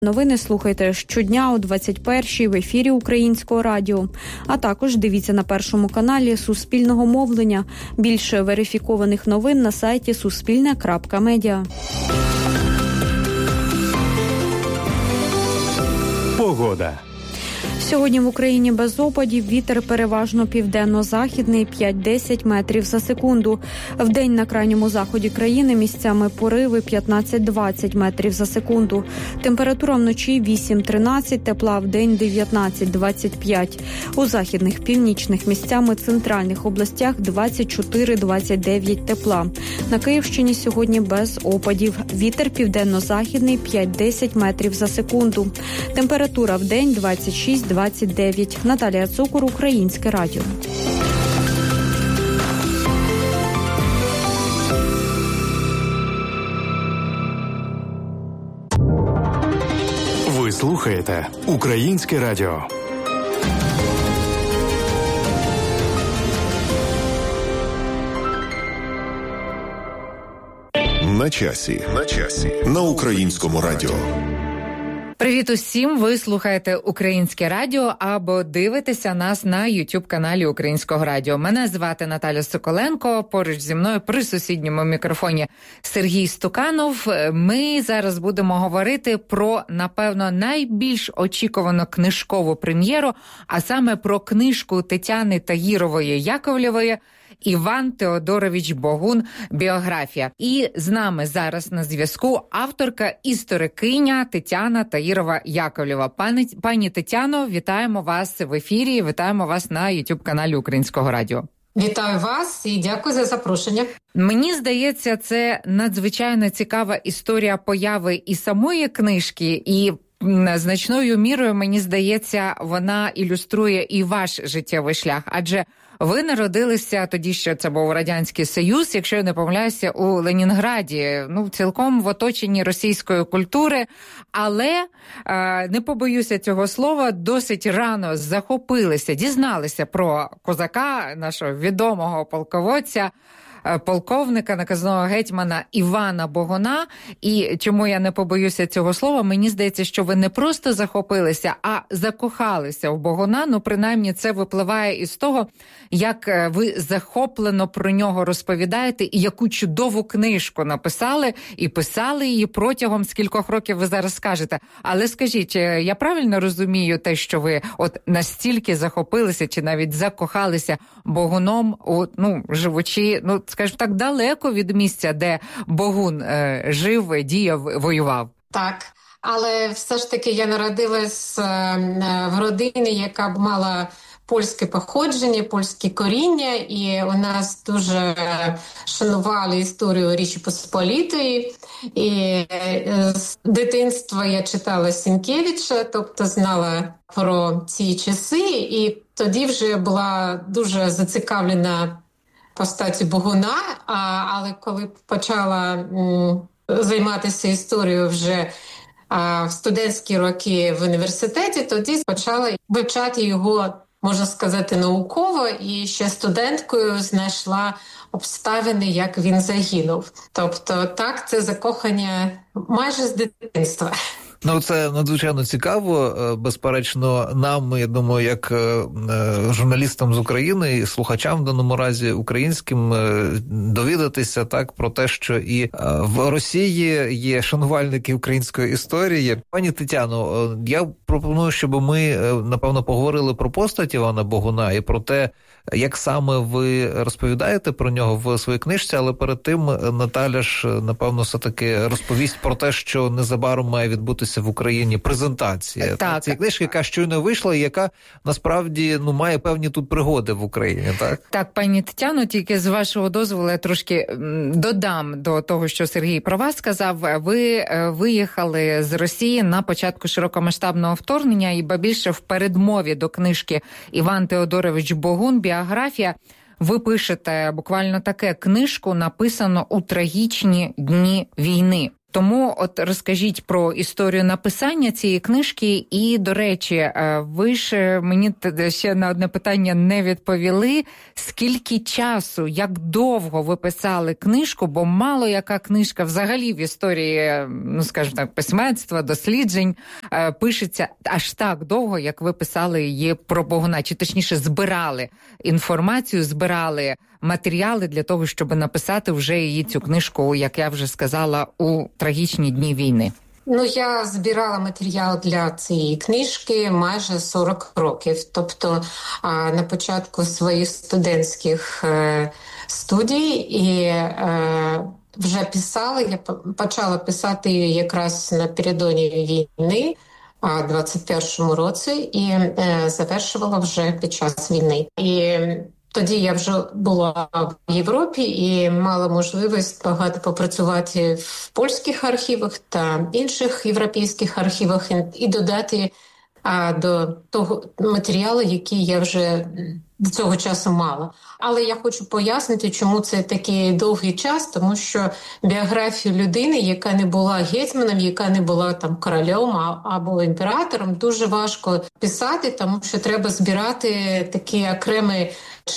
Новини слухайте щодня о 21-й в ефірі Українського радіо. А також дивіться на Першому каналі Суспільного мовлення. Більше верифікованих новин на сайті suspilne.media. Погода. Сьогодні в Україні без опадів, вітер переважно південно-західний 5-10 метрів за секунду. Вдень на крайньому заході країни місцями пориви 15-20 метрів за секунду. Температура вночі 8-13, тепла вдень 19-25. У західних, північних місцями центральних областях 24-29 тепла. На Київщині сьогодні без опадів. Вітер південно-західний 5-10 метрів за секунду. Температура вдень 26-29. Наталія Цукор, Українське радіо. Ви слухаєте Українське радіо. На часі. На Українському радіо. Привіт усім! Ви слухаєте Українське радіо або дивитеся нас на YouTube-каналі Українського радіо. Мене звати Наталя Соколенко, поруч зі мною при сусідньому мікрофоні Сергій Стуканов. Ми зараз будемо говорити про, напевно, найбільш очікувану книжкову прем'єру, а саме про книжку Тетяни Таїрової-Яковлєвої «Іван Теодорович Богун. Біографія». І з нами зараз на зв'язку авторка, історикиня Тетяна Таїрова-Яковлєва. Пані Тетяно, вітаємо вас в ефірі, вітаємо вас на YouTube-каналі Українського радіо. Вітаю вас і дякую за запрошення. Мені здається, це надзвичайно цікава історія появи і самої книжки, і значною мірою, мені здається, вона ілюструє і ваш життєвий шлях. Адже ви народилися тоді, що це був Радянський Союз, якщо я не помиляюся, у Ленінграді, цілком в оточенні російської культури, але, не побоюся цього слова, досить рано захопилися, дізналися про козака, нашого відомого полководця, полковника, наказного гетьмана Івана Богуна. І чому я не побоюся цього слова, мені здається, що ви не просто захопилися, а закохалися в Богуна. Принаймні, це випливає із того, як ви захоплено про нього розповідаєте і яку чудову книжку написали, і писали її протягом скількох років, ви зараз скажете. Але скажіть, я правильно розумію те, що ви настільки захопилися, чи навіть закохалися Богуном, живучи, скажімо так, далеко від місця, де Богун жив, діяв, воював? Так, але все ж таки я народилась в родині, яка б мала польське походження, польське коріння, і у нас дуже шанували історію Річі Посполітої. І з дитинства я читала Сінкевича, тобто знала про ці часи, і тоді вже була дуже зацікавлена постаті Богуна, але коли почала займатися історією вже в студентські роки в університеті, тоді почала вивчати його, можна сказати, науково, і ще студенткою знайшла обставини, як він загинув. Тобто так, це закохання майже з дитинства. Це надзвичайно цікаво. Безперечно, нам, я думаю, як журналістам з України і слухачам в даному разі українським, довідатися так про те, що і в Росії є шанувальники української історії. Пані Тетяно, я пропоную, щоб ми, напевно, поговорили про постать Івана Богуна і про те, як саме ви розповідаєте про нього в своїй книжці, але перед тим Наталя ж, напевно, все-таки розповість про те, що незабаром має відбутися в Україні презентація цієї книжки, яка щойно вийшла і яка, насправді, має певні тут пригоди в Україні, так? Так, пані Тетяно, тільки з вашого дозволу я трошки додам до того, що Сергій про вас сказав. Ви виїхали з Росії на початку широкомасштабного вторгнення, і більше в передмові до книжки «Іван Теодорович Богун. Біографія» ви пишете буквально таке: книжку написано у трагічні дні війни. Тому от розкажіть про історію написання цієї книжки. І, до речі, ви ж мені ще на одне питання не відповіли. Скільки часу, як довго ви писали книжку? Бо мало яка книжка взагалі в історії, ну, скажімо так, письменства, досліджень пишеться аж так довго, як ви писали її про Богуна. Чи точніше збирали інформацію, збирали матеріали для того, щоб написати вже її цю книжку, як я вже сказала, у трагічні дні війни. Ну, я збирала матеріал для цієї книжки майже 40 років. Тобто на початку своїх студентських студій і вже писала, я почала писати її якраз напередодні війни, у 21-му році, і завершувала вже під час війни. І тоді я вже була в Європі і мала можливість багато попрацювати в польських архівах та інших європейських архівах і додати до того матеріалу, який я вже до цього часу мала. Але я хочу пояснити, чому це такий довгий час, тому що біографію людини, яка не була гетьманом, яка не була там королем або імператором, дуже важко писати, тому що треба збирати такі окремі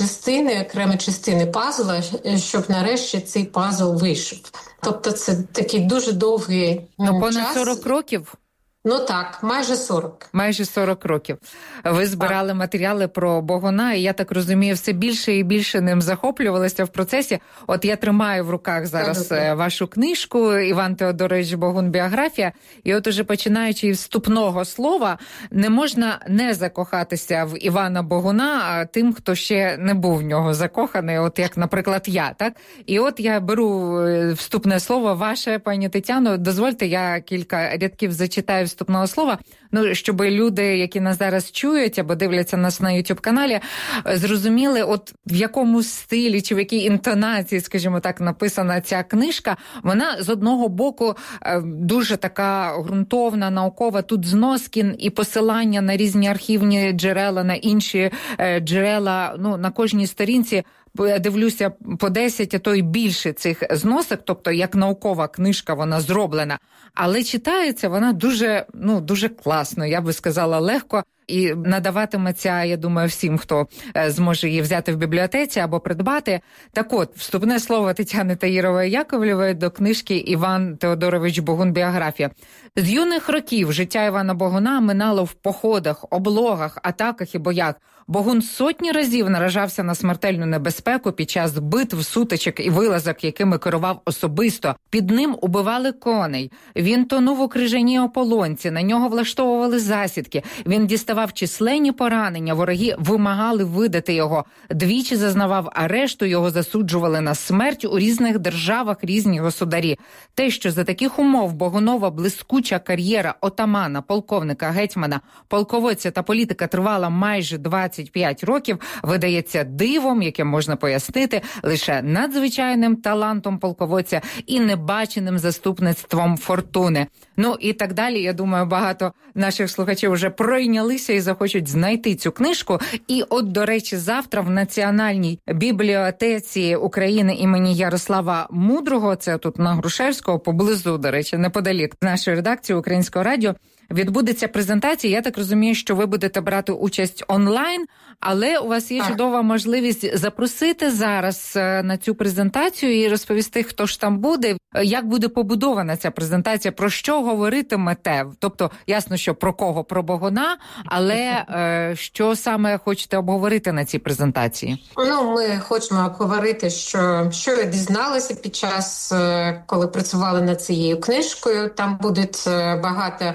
частини пазла, щоб нарешті цей пазл вийшов. Тобто це такий дуже довгий час. Понад 40 років? Ну так, майже 40. Майже 40 років. Ви збирали матеріали про Богуна, і я так розумію, все більше і більше ним захоплювалися в процесі. От я тримаю в руках зараз вашу книжку «Іван Теодорович Богун. Біографія». І от уже починаючи із вступного слова, не можна не закохатися в Івана Богуна тим, хто ще не був в нього закоханий, от як, наприклад, я, так? І от я беру вступне слово ваше, пані Тетяно. Дозвольте, я кілька рядків зачитаю вступного слова, ну, щоб люди, які нас зараз чують або дивляться нас на YouTube-каналі, зрозуміли, от в якому стилі чи в якій інтонації, скажімо так, написана ця книжка. Вона, з одного боку, дуже така ґрунтовна, наукова, тут зноски і посилання на різні архівні джерела, на інші джерела, ну, на кожній сторінці я дивлюся по 10, а то й більше цих зносок, тобто як наукова книжка вона зроблена, але читається вона дуже, ну, дуже класно, я би сказала, легко. І надаватиметься, я думаю, всім, хто зможе її взяти в бібліотеці або придбати. Так от, вступне слово Тетяни Таїрової-Яковлєвої до книжки «Іван Теодорович Богун. Біографія». З юних років життя Івана Богуна минало в походах, облогах, атаках і боях. Богун сотні разів наражався на смертельну небезпеку під час битв, сутичок і вилазок, якими керував особисто. Під ним убивали коней. Він тонув у крижаній ополонці, на нього влаштовували засідки. Він діставав численні поранення, вороги вимагали видати його. Двічі зазнавав арешту, його засуджували на смерть у різних державах, різні государі. Те, що за таких умов Богунова блискуча кар'єра отамана, полковника, гетьмана, полководця та політика тривала майже 25 років, видається дивом, яке можна пояснити лише надзвичайним талантом полководця і небаченим заступництвом фортуни. Ну і так далі. Я думаю, багато наших слухачів вже пройнялися і захочуть знайти цю книжку. І от, до речі, завтра в Національній бібліотеці України імені Ярослава Мудрого, це тут на Грушевського, поблизу, до речі, неподалік нашої редакції Українського радіо, відбудеться презентація. Я так розумію, що ви будете брати участь онлайн, але у вас є чудова можливість запросити зараз на цю презентацію і розповісти, хто ж там буде, як буде побудована ця презентація, про що говоритимете. Тобто, ясно, що про кого, про Богуна, але що саме хочете обговорити на цій презентації? Ну, ми хочемо обговорити, що ви дізналися під час, коли працювали над цією книжкою. Там будуть багато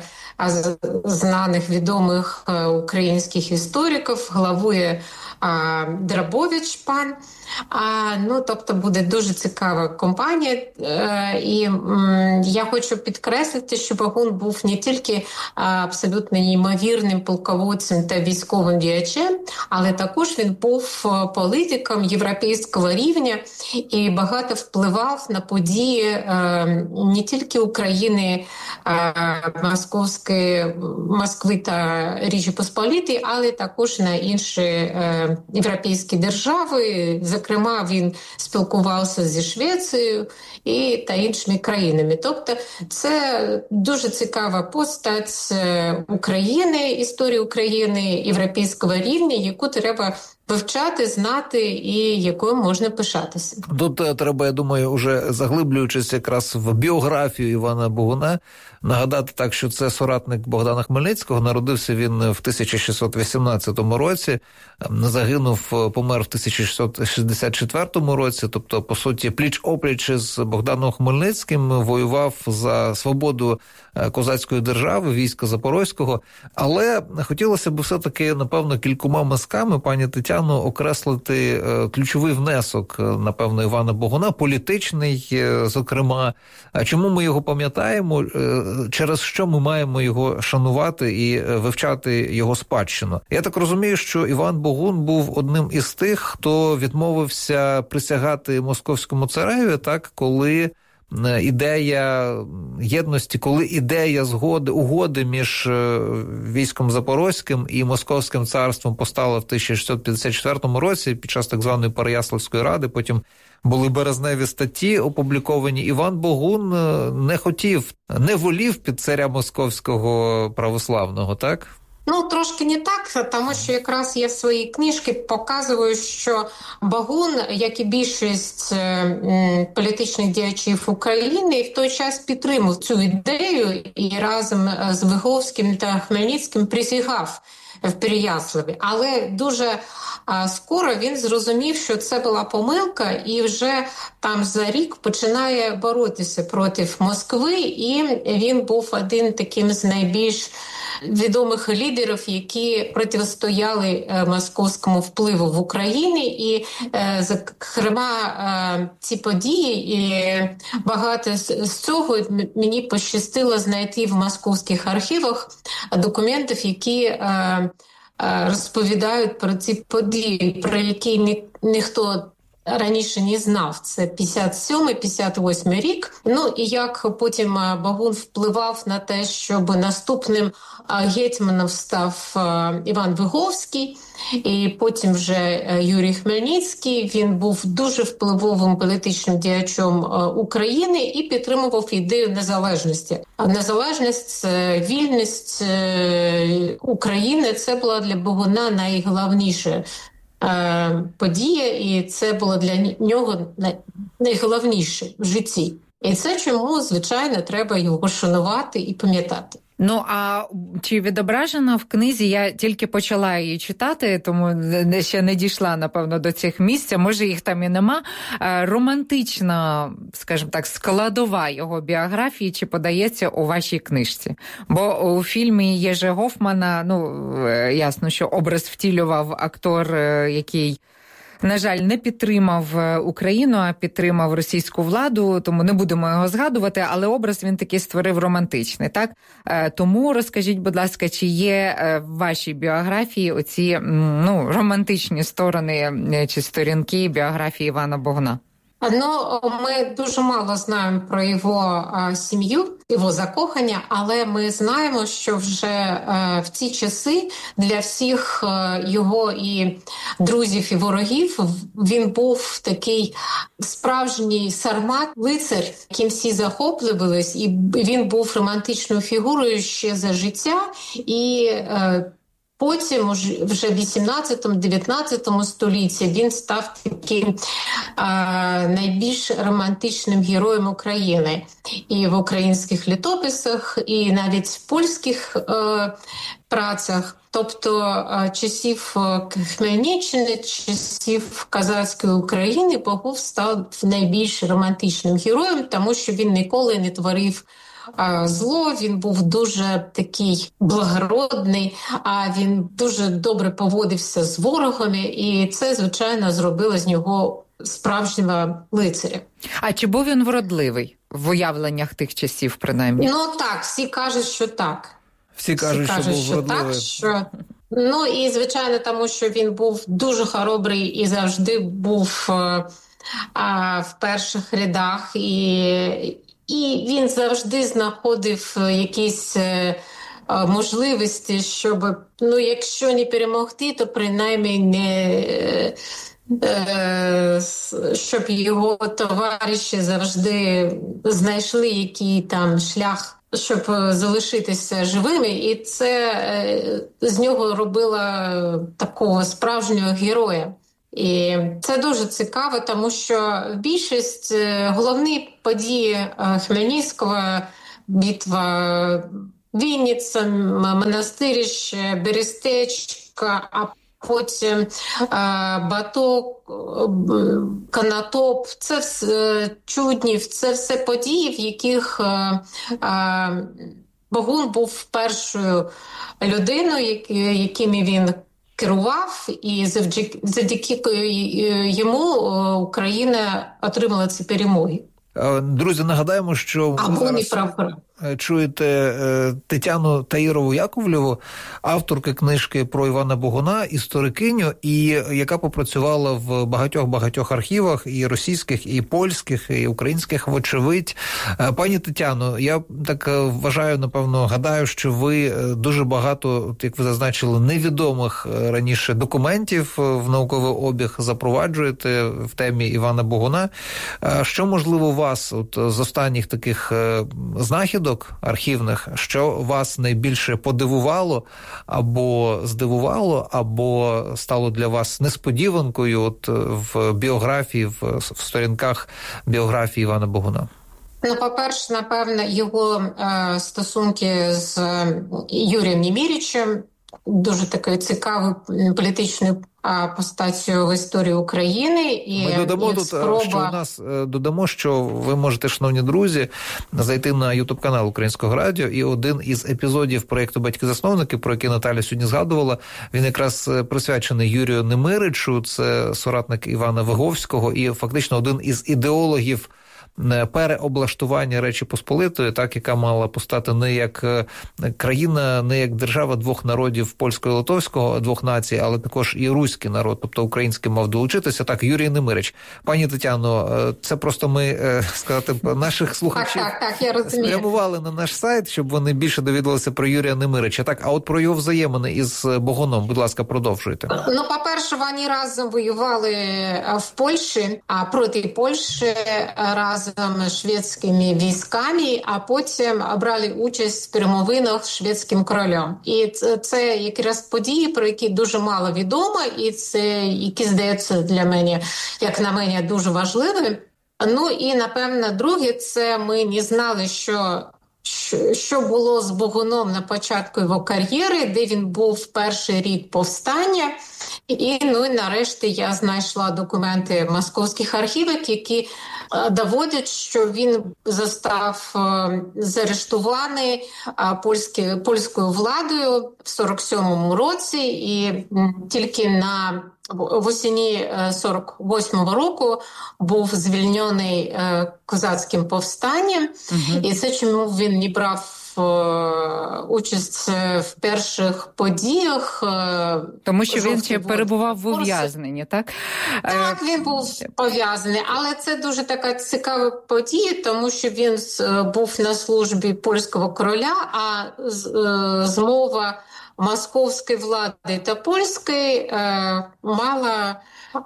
знаних, відомих українських істориків, головує Драбович пан. Тобто буде дуже цікава компанія. І я хочу підкреслити, що Богун був не тільки абсолютно неймовірним полководцем та військовим діячем, але також він був політиком європейського рівня і багато впливав на події не тільки України, Москви та Річі Посполитої, але також на інші європейські держави. Зокрема, він спілкувався зі Швецією та іншими країнами. Тобто це дуже цікава постать України, історії України, європейського рівня, яку треба вивчати, знати і якою можна пишатися. Тут треба, я думаю, уже заглиблюючись якраз в біографію Івана Богуна, нагадати так, що це соратник Богдана Хмельницького. Народився він в 1618 році, загинув, помер в 1664 році, тобто, по суті, пліч-опліч з Богданом Хмельницьким воював за свободу козацької держави, війська Запорозького. Але хотілося б все-таки, напевно, кількома мазками, пані Тетяно, окреслити ключовий внесок, напевно, Івана Богуна, політичний, зокрема. Чому ми його пам'ятаємо, через що ми маємо його шанувати і вивчати його спадщину? Я так розумію, що Іван Богун був одним із тих, хто відмовився присягати московському цареві, так, коли ідея єдності, коли ідея угоди між військом Запорозьким і Московським царством постала в 1654 році під час так званої Переяславської ради, потім були березневі статті опубліковані. Іван Богун не волів під царя Московського православного, так? Трошки не так, тому що якраз я в своїй книжці показую, що Богун, як і більшість політичних діячів України, в той час підтримав цю ідею і разом з Виговським та Хмельницьким присягав в Переяславі. Але дуже скоро він зрозумів, що це була помилка, і вже там за рік починає боротися проти Москви, і він був один таким з найбільш відомих лідерів, які протистояли московському впливу в Україні. І, зокрема, ці події, і багато з цього мені пощастило знайти в московських архівах документів, які розповідають про ці події, про які ніхто раніше не знав. Це 57-58 рік. І як потім Богун впливав на те, щоб наступним гетьманом став Іван Виговський, і потім вже Юрій Хмельницький. Він був дуже впливовим політичним діячом України і підтримував ідею незалежності. Незалежність, вільність України – це була для Богуна найголовніше подія, і це було для нього найголовніше в житті. І це чому, звичайно, треба його шанувати і пам'ятати. А чи відображена в книзі, я тільки почала її читати, тому ще не дійшла, напевно, до цих місць, може їх там і нема, романтична, скажімо так, складова його біографії, чи подається у вашій книжці? Бо у фільмі Єжи Гофмана, ясно, що образ втілював актор, який, на жаль, не підтримав Україну, а підтримав російську владу, тому не будемо його згадувати, але образ він такий створив романтичний, так? Тому розкажіть, будь ласка, чи є в вашій біографії оці романтичні сторони чи сторінки біографії Івана Богуна? Ми дуже мало знаємо про його сім'ю, його закохання, але ми знаємо, що вже в ці часи для всіх його і друзів, і ворогів він був такий справжній сармат, лицар, яким всі захоплювались, і він був романтичною фігурою ще за життя, і потім, вже в 18-19 столітті, він став таким найбільш романтичним героєм України. І в українських літописах, і навіть в польських працях. Тобто часів Хмельниччини, часів козацької України Богун став найбільш романтичним героєм, тому що він ніколи не творив зло, він був дуже такий благородний, він дуже добре поводився з ворогами, і це, звичайно, зробило з нього справжнього лицаря. А чи був він вродливий в уявленнях тих часів, принаймні? Так, всі кажуть, що так. Всі кажуть, що був вродливий. І, звичайно, тому що він був дуже хоробрий і завжди був в перших рядах, і він завжди знаходив якісь можливості, щоб, якщо не перемогти, то принаймні не щоб його товариші завжди знайшли який там шлях, щоб залишитися живими, і це з нього робило такого справжнього героя. І це дуже цікаво, тому що більшість головні події Хмельницького, битва Вінниця, Монастирище, Берестечка, а потім Баток, Конотоп, це все Чуднів, це все події, в яких Богун був першою людиною, якими він керував, і завдяки йому Україна отримала ці перемоги. Друзі, нагадаємо, що ви зараз чуєте Тетяну Таїрову-Яковлєву, авторки книжки про Івана Богуна, історикиню, і яка попрацювала в багатьох архівах, і російських, і польських, і українських, вочевидь. Пані Тетяно, я так вважаю, напевно, гадаю, що ви дуже багато, як ви зазначили, невідомих раніше документів в науковий обіг запроваджуєте в темі Івана Богуна. Що, можливо, вас з останніх таких знахідок архівних, що вас найбільше подивувало, або здивувало, або стало для вас несподіванкою в біографії, в сторінках біографії Івана Богуна? По-перше, напевно, його стосунки з Юрієм Немиричем, дуже такою цікавою політичною постаттю в історії України. І ми додамо тут, додамо, що ви можете, шановні друзі, зайти на YouTube-канал Українського радіо, і один із епізодів проєкту «Батьки-засновники», про який Наталя сьогодні згадувала, він якраз присвячений Юрію Немиричу, це соратник Івана Виговського, і фактично один із ідеологів переоблаштування Речі Посполитої, так, яка мала постати не як країна, не як держава двох народів, польського і литовського, двох націй, але також і руський народ, тобто український мав долучитися. Так, Юрій Немирич. Пані Тетяно, це просто ми, сказати, наших слухачів спрямували на наш сайт, щоб вони більше довідалися про Юрія Немирича. Так, а от про його взаємини із Богуном, будь ласка, продовжуйте. По-перше, вони разом воювали в Польщі, а проти Польщі разом шведськими військами, а потім брали участь в перемовинах з шведським королем. І це якраз події, про які дуже мало відомо, і це, які здаються для мене, як на мене, дуже важливі. І, напевно, друге, це ми не знали, що було з Богуном на початку його кар'єри, де він був перший рік повстання. І нарешті я знайшла документи московських архівів, які доводять, що він застав заарештований польською владою в 47-му році, і тільки в осені 48-го року був звільнений козацьким повстанням. І це чому він не брав участь в перших подіях. Тому що він ще перебував в ув'язненні, так? Так, він був пов'язаний. Але це дуже така цікава подія, тому що він був на службі польського короля, а змова московської влади та польської мала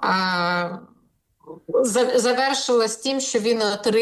завершилась тим, що він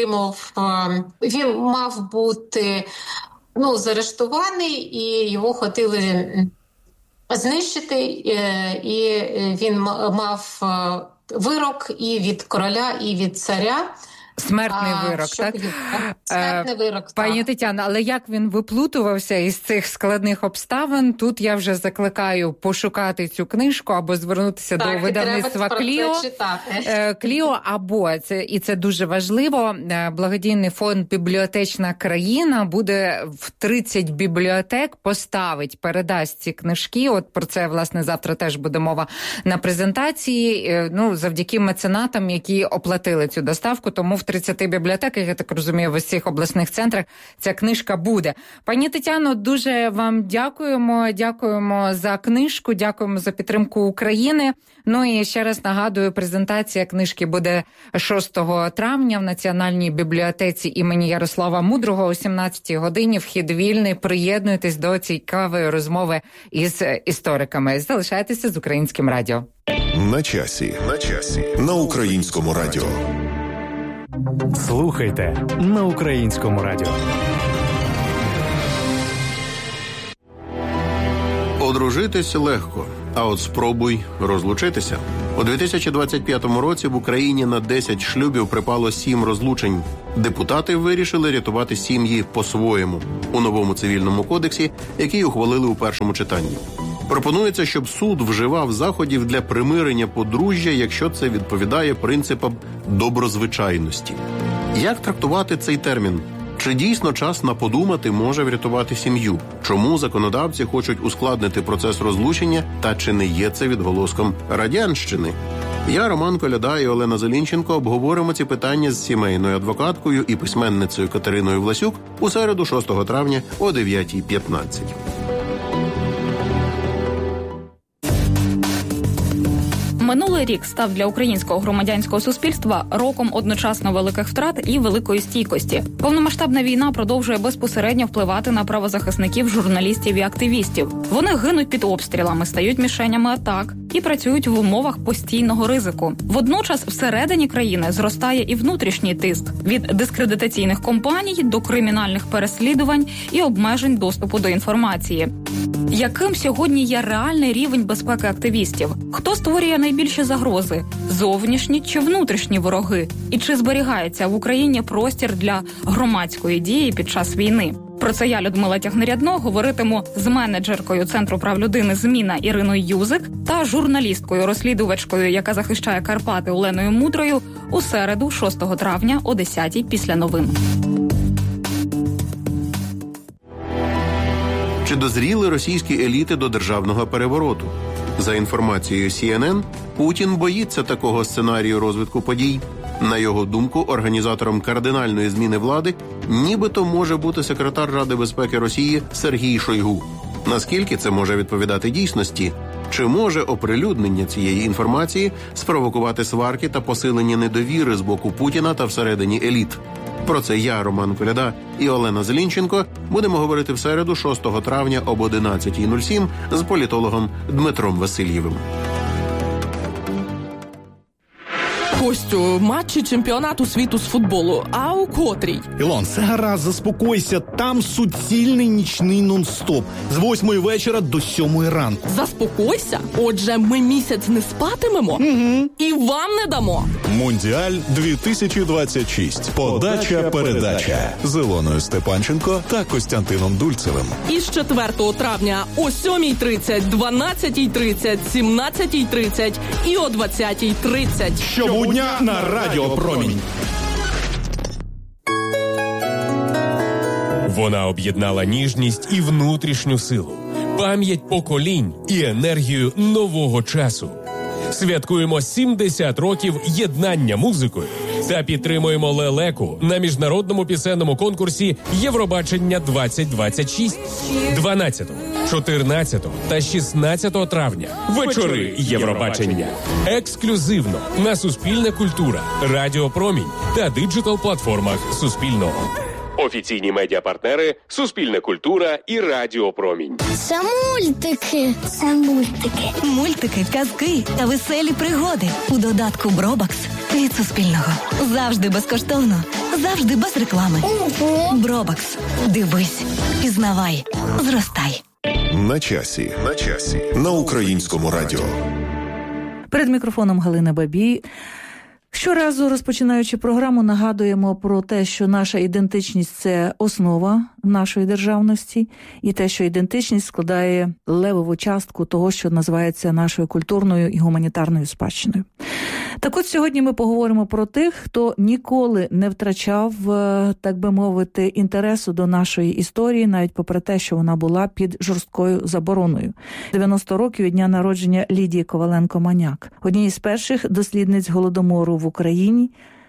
мав бути заарештований, і його хотіли знищити, і він мав вирок і від короля, і від царя. Смертний вирок, так? Смертний вирок, так. Пані Тетяна, але як він виплутувався із цих складних обставин? Тут я вже закликаю пошукати цю книжку або звернутися до видавництва Кліо, або, і це дуже важливо, благодійний фонд «Бібліотечна країна» буде в 30 бібліотек поставить, передасть ці книжки. От про це, власне, завтра теж буде мова на презентації, завдяки меценатам, які оплатили цю доставку, тому в в 30 бібліотеках, я так розумію, в усіх обласних центрах ця книжка буде. Пані Тетяно, дуже вам дякуємо за книжку, дякуємо за підтримку України. Ну і ще раз нагадую, презентація книжки буде 6 травня в Національній бібліотеці імені Ярослава Мудрого о 17 годині. Вхід вільний. Приєднуйтесь до цікавої розмови із істориками. Залишайтеся з Українським радіо. На часі. На Українському радіо. Слухайте на Українському радіо. Одружитись легко, а от спробуй розлучитися. У 2025 році в Україні на 10 шлюбів припало 7 розлучень. Депутати вирішили рятувати сім'ї по-своєму у новому цивільному кодексі, який ухвалили у першому читанні. Пропонується, щоб суд вживав заходів для примирення подружжя, якщо це відповідає принципам доброзвичайності. Як трактувати цей термін? Чи дійсно час на подумати може врятувати сім'ю? Чому законодавці хочуть ускладнити процес розлучення, та чи не є це відголоском радянщини? Я, Роман Коляда і Олена Зелінченко обговоримо ці питання з сімейною адвокаткою і письменницею Катериною Власюк у середу 6 травня о 9:15. Минулий рік став для українського громадянського суспільства роком одночасно великих втрат і великої стійкості. Повномасштабна війна продовжує безпосередньо впливати на правозахисників, журналістів і активістів. Вони гинуть під обстрілами, стають мішенями атак і працюють в умовах постійного ризику. Водночас всередині країни зростає і внутрішній тиск від дискредитаційних кампаній до кримінальних переслідувань і обмежень доступу до інформації. Яким сьогодні є реальний рівень безпеки активістів? Хто створює найбільші загрози? Зовнішні чи внутрішні вороги? І чи зберігається в Україні простір для громадської дії під час війни? Про це я, Людмила Тягнерядно, говоритиму з менеджеркою Центру прав людини «Зміна» Іриною Юзик та журналісткою-розслідувачкою, яка захищає Карпати, Оленою Мудрою, у середу 6 травня о 10:00 після новин. Чи дозріли російські еліти до державного перевороту? За інформацією CNN, Путін боїться такого сценарію розвитку подій. На його думку, організатором кардинальної зміни влади нібито може бути секретар Ради безпеки Росії Сергій Шойгу. Наскільки це може відповідати дійсності? Чи може оприлюднення цієї інформації спровокувати сварки та посилення недовіри з боку Путіна та всередині еліт? Про це я, Роман Коляда і Олена Зелінченко будемо говорити в середу 6 травня об 11:07 з політологом Дмитром Васильєвим. Костю, матчі чемпіонату світу з футболу. А у котрій? Ілон, все гаразд, заспокойся. Там суцільний нічний нон-стоп. З 8 вечора до 7 ранку. Заспокойся? Отже, ми місяць не спатимемо? Угу. І вам не дамо. Мундіаль 2026. Передача. З Ілоною Степанченко та Костянтином Дульцевим. Із 4 травня о 7:30, 12:30, 17:30 і о 20:30. Щобудня на Радіо Промінь. Вона об'єднала ніжність і внутрішню силу, пам'ять поколінь і енергію нового часу. Святкуємо 70 років єднання музикою та підтримуємо лелеку на міжнародному пісенному конкурсі Євробачення 2026 12, 14 та 16 травня. Вечори Євробачення. Ексклюзивно на Суспільне культура, Радіо Промінь та диджитал-платформах Суспільного. Офіційні медіапартнери Суспільне культура і Радіо Промінь. Це мультики. Мультики, казки та веселі пригоди у додатку Бробакс від Суспільного. Завжди безкоштовно, завжди без реклами. Бробакс. Дивись, пізнавай, зростай. На часі. На Українському радіо. Перед мікрофоном Галина Бабій. Щоразу, розпочинаючи програму, нагадуємо про те, що наша ідентичність – це основа нашої державності, і те, що ідентичність складає левову частку того, що називається нашою культурною і гуманітарною спадщиною. Так от сьогодні ми поговоримо про тих, хто ніколи не втрачав, так би мовити, інтересу до нашої історії, навіть попри те, що вона була під жорсткою забороною. 90 років від дня народження Лідії Коваленко-Маняк, однієї з перших дослідниць Голодомору в Україні,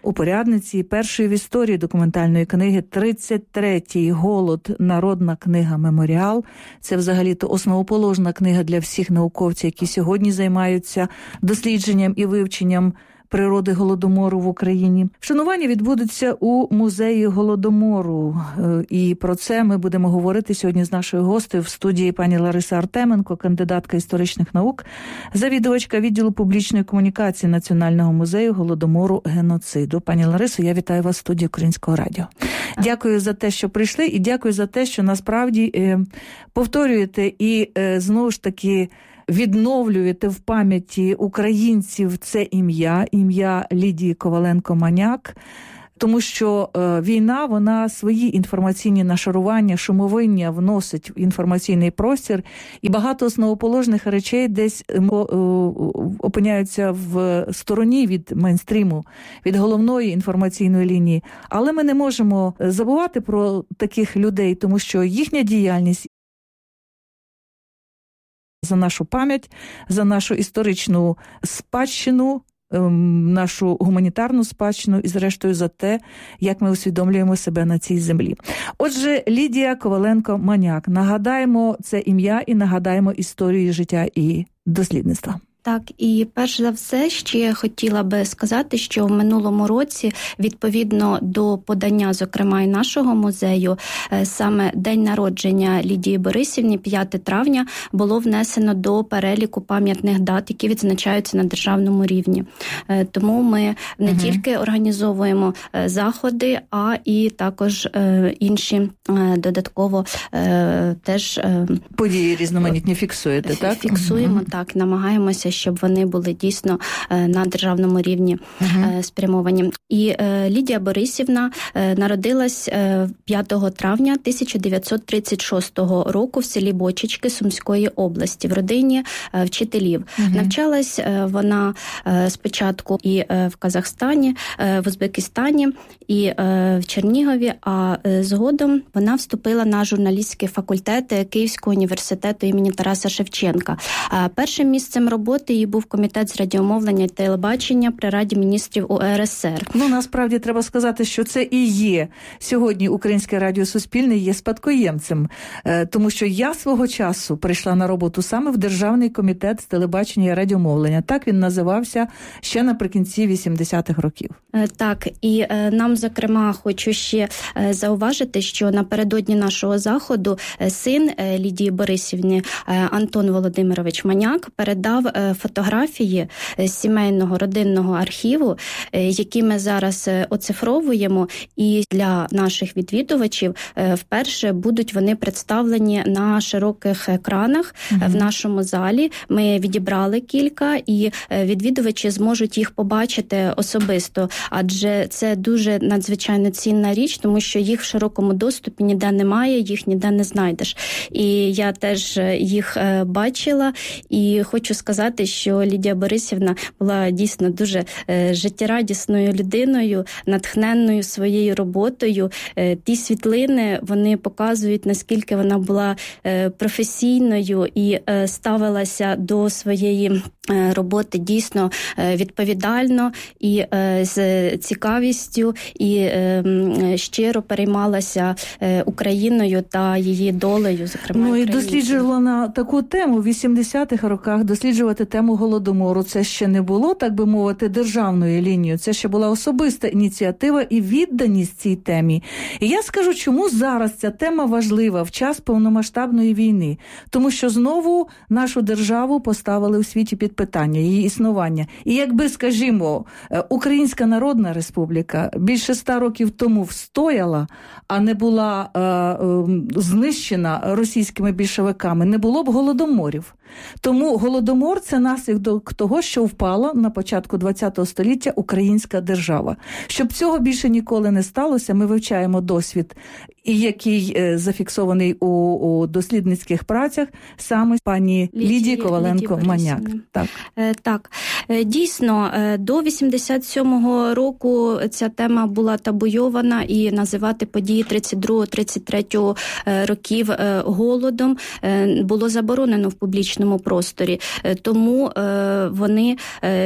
упорядниці першої в історії документальної книги 33-й голод. Народна книга «Меморіал». Це взагалі-то основоположна книга для всіх науковців, які сьогодні займаються дослідженням і вивченням природи Голодомору в Україні. Вшанування відбудеться у музеї Голодомору. І про це ми будемо говорити сьогодні з нашою гостею в студії пані Лариса Артеменко, кандидатка історичних наук, завідувачка відділу публічної комунікації Національного музею Голодомору геноциду. Пані Ларисо, я вітаю вас в студії Українського радіо. Дякую за те, що прийшли, і дякую за те, що насправді повторюєте і знову ж таки відновлюєте в пам'яті українців це ім'я Лідії Коваленко-Маняк, тому що війна, вона свої інформаційні нашарування, шумовиння вносить в інформаційний простір, і багато основоположних речей десь опиняються в стороні від мейнстріму, від головної інформаційної лінії. Але ми не можемо забувати про таких людей, тому що їхня діяльність за нашу пам'ять, за нашу історичну спадщину, нашу гуманітарну спадщину і, зрештою, за те, як ми усвідомлюємо себе на цій землі. Отже, Лідія Коваленко-Маняк. Нагадаємо це ім'я і нагадаємо історію життя і дослідництва. Так, і перш за все ще хотіла би сказати, що в минулому році, відповідно до подання, зокрема, і нашого музею, саме день народження Лідії Борисівни, 5 травня, було внесено до переліку пам'ятних дат, які відзначаються на державному рівні. Тому ми не тільки організовуємо заходи, а і також інші додатково теж події різноманітні фіксуєте, так? Фіксуємо, так, намагаємося, щоб вони були дійсно на державному рівні спрямовані. І Лідія Борисівна народилась 5 травня 1936 року в селі Бочечки Сумської області в родині вчителів. Навчалась вона спочатку і в Казахстані, в Узбекистані, і в Чернігові, а згодом вона вступила на журналістський факультет Київського університету імені Тараса Шевченка. Першим місцем роботи її був комітет з радіомовлення і телебачення при Раді міністрів УРСР. Насправді треба сказати, що це і є сьогодні Українське радіо Суспільне є спадкоємцем, тому що я свого часу прийшла на роботу саме в Державний комітет з телебачення і радіомовлення. Так він називався ще наприкінці 80-х років. Так, і нам, зокрема, хочу ще зауважити, що напередодні нашого заходу син Лідії Борисівни Антон Володимирович Маняк передав фотографії сімейного родинного архіву, які ми зараз оцифровуємо, і для наших відвідувачів вперше будуть вони представлені на широких екранах в нашому залі. Ми відібрали кілька, і відвідувачі зможуть їх побачити особисто, адже це дуже надзвичайно цінна річ, тому що їх в широкому доступі ніде немає, їх ніде не знайдеш. І я теж їх бачила, і хочу сказати, що Лідія Борисівна була дійсно дуже життєрадісною людиною, натхненною своєю роботою. Ті світлини, вони показують, наскільки вона була професійною і ставилася до своєї роботи дійсно відповідально і з цікавістю, і щиро переймалася Україною та її долею, зокрема. І досліджувала на таку тему в 80-х роках, досліджувати тему Голодомору. Це ще не було, так би мовити, державною лінією. Це ще була особиста ініціатива і відданість цій темі. І я скажу, чому зараз ця тема важлива в час повномасштабної війни. Тому що знову нашу державу поставили у світі під питання, її існування. І якби, скажімо, Українська Народна Республіка більше 100 років тому встояла, а не була знищена російськими більшовиками, не було б голодоморів. Тому Голодомор – це наслідок того, що впала на початку ХХ століття українська держава. Щоб цього більше ніколи не сталося, ми вивчаємо досвід, який зафіксований у дослідницьких працях саме пані Лідії Коваленко-Маняк. Так. Дійсно, до 87-го року ця тема була табуйована, і називати події 32-33 років голодом було заборонено в публічному просторі. Тому вони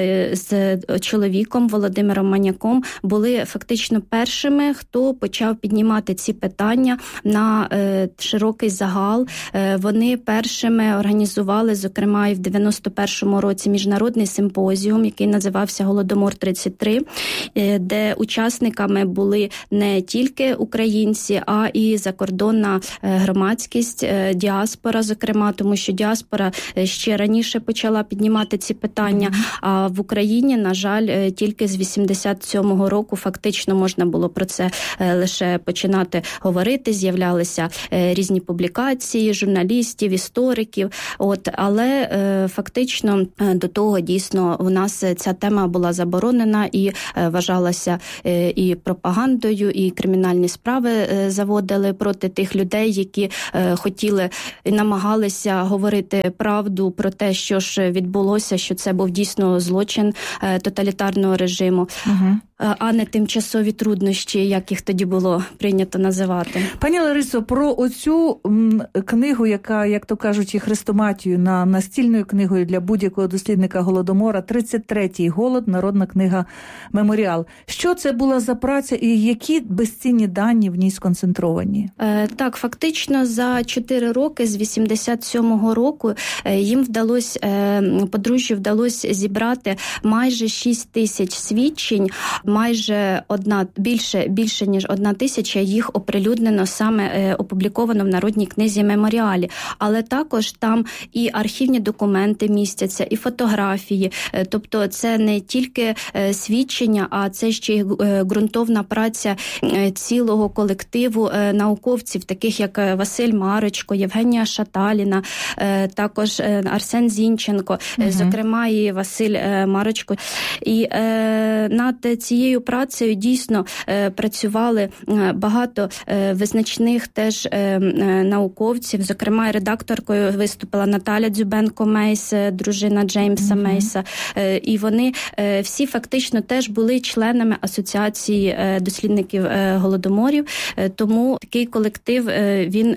з чоловіком Володимиром Маняком були фактично першими, хто почав піднімати ці питання на широкий загал. Вони першими організували, зокрема, і в 91-му році міжнародний симпозіум, який називався «Голодомор-33», де учасниками були не тільки українці, а і закордонна громадськість, діаспора, зокрема, тому що діаспора ще раніше почала піднімати ці питання, а в Україні, на жаль, тільки з 87-го року фактично можна було про це лише починати говорити, з'являлися різні публікації журналістів, істориків, але фактично до того дійсно у нас ця тема була заборонена і вважалася і пропагандою, і кримінальні справи заводили проти тих людей, які хотіли і намагалися говорити правду про те, що ж відбулося, що це був дійсно злочин тоталітарного режиму. А не тимчасові труднощі, як їх тоді було прийнято називати. Пані Ларисо, про оцю книгу, яка, як то кажуть, є хрестоматією настільною книгою для будь-якого дослідника Голодомора, 33-й голод, народна книга «Меморіал». Що це була за праця і які безцінні дані в ній сконцентровані? Так, фактично за 4 роки, з 87-го року, їм подружжю вдалося зібрати майже 6 тисяч свідчень, майже більше ніж 1 тисяча їх оприлюднено, саме опубліковано в народній книзі «Меморіалі». Але також там і архівні документи містяться, і фотографії. Тобто це не тільки свідчення, а це ще й ґрунтовна праця цілого колективу науковців, таких як Василь Марочко, Євгенія Шаталіна, також Арсен Зінченко, зокрема і Василь Марочко. І над цією працею дійсно працювали багато визначних теж науковців, зокрема і редакторкою виступила Наталя Дзюбенко-Мейс, дружина Джеймса Мейса, і вони всі фактично теж були членами асоціації дослідників голодоморів, тому такий колектив, він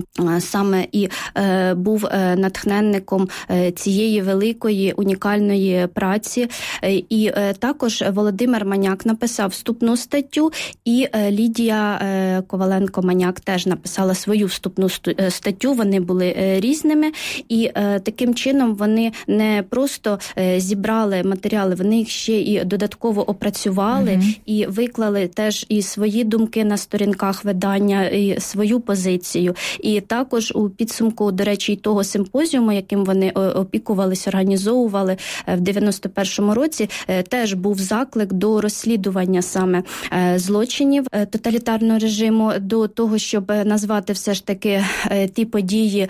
саме і був натхненником цієї великої унікальної праці. І також Володимир Маняк написав вступну статтю, і Лідія Коваленко-Маняк теж написала свою вступну статтю, вони були різними, і таким чином вони не просто зібрали матеріали, вони їх ще і додатково опрацювали, і виклали теж і свої думки на сторінках видання, і свою позицію. І також у підсумку, до речі, і того симпозіуму, яким вони опікувались, організовували в 91-му році, теж був заклик до розслідування саме злочинів тоталітарного режиму, до того, щоб назвати все ж таки ті події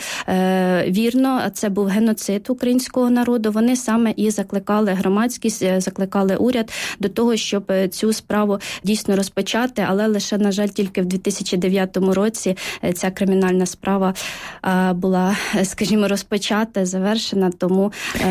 вірно, а це був геноцид українського народу. Вони саме і закликали громадськість, закликали уряд до того, щоб цю справу дійсно розпочати, але лише, на жаль, тільки в 2009 році ця кримінальна справа була, скажімо, розпочата, завершена, тому...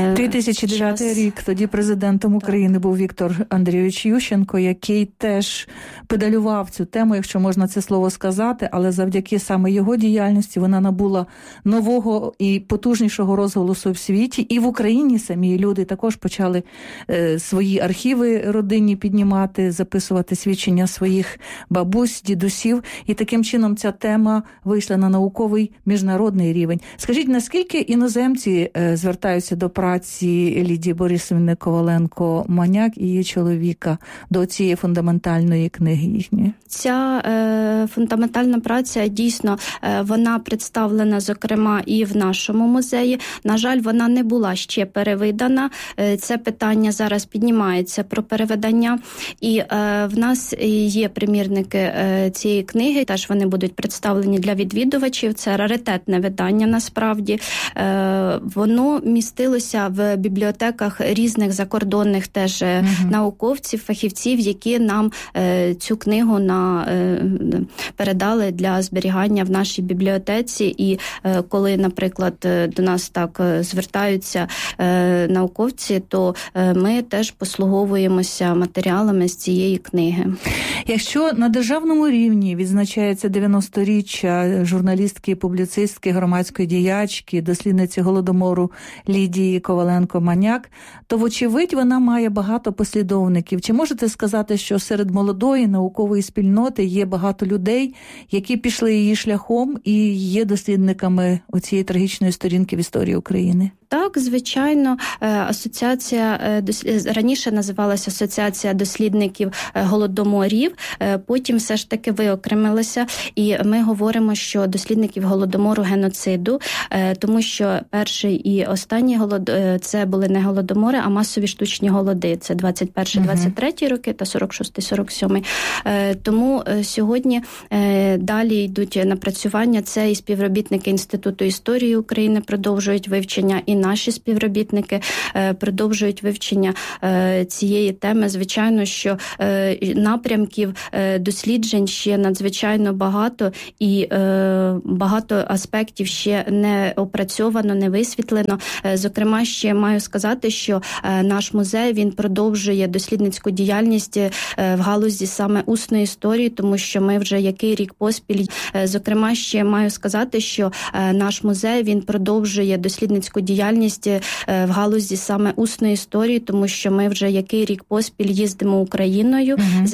2009 рік, тоді президентом України був Віктор Андрійович Ющенко, який теж педалював цю тему, якщо можна це слово сказати, але завдяки саме його діяльності вона набула нового і потужнішого розголосу в світі. І в Україні самі люди також почали свої архіви родинні піднімати, записувати свідчення своїх бабусь, дідусів. І таким чином ця тема вийшла на науковий міжнародний рівень. Скажіть, наскільки іноземці звертаються до праці Лідії Борисівни Коваленко-Маняк і її чоловіка, до цієї фундаментальної книги їхньої? Ця фундаментальна праця, дійсно, вона представлена, зокрема, і в нашому музеї. На жаль, вона не була ще перевидана. Це питання зараз піднімається про перевидання. І в нас є примірники цієї книги, теж вони будуть представлені для відвідувачів. Це раритетне видання, насправді. Воно містилося в бібліотеках різних закордонних теж науковців, фахівців, фахівців, які нам цю книгу передали для зберігання в нашій бібліотеці. І коли, наприклад, до нас так звертаються науковці, то ми теж послуговуємося матеріалами з цієї книги. Якщо на державному рівні відзначається 90-річчя журналістки, публіцистки, громадської діячки, дослідниці Голодомору Лідії Коваленко-Маняк, то, вочевидь, вона має багато послідовників. Чи можете сказати, що серед молодої наукової спільноти є багато людей, які пішли її шляхом і є дослідниками оцієї трагічної сторінки в історії України? Так, звичайно, асоціація раніше називалася Асоціація дослідників Голодоморів, потім все ж таки виокремилася, і ми говоримо, що дослідників Голодомору геноциду, тому що перший і останній це були не голодомори, а масові штучні голоди. Це 21-23 роки та 46-47. Тому сьогодні далі йдуть напрацювання. Це і співробітники Інституту історії України продовжують вивчення, і наші співробітники продовжують вивчення цієї теми. Звичайно, що напрямків досліджень ще надзвичайно багато, і багато аспектів ще не опрацьовано, не висвітлено. Зокрема, ще маю сказати, що наш музей, він продовжує дослідницьку діяльність в галузі саме усної історії, тому що ми вже який рік поспіль. Зокрема, ще маю сказати, що наш музей, він продовжує дослідницьку діяльність в галузі саме усної історії, тому що ми вже який рік поспіль їздимо Україною,